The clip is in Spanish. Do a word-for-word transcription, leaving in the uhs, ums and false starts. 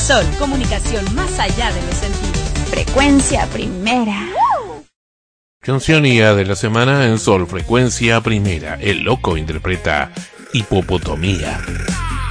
Sol, comunicación más allá de los sentidos. Frecuencia primera. Cancionía de la semana en Sol Frecuencia Primera. El Loco interpreta Hipopotomía.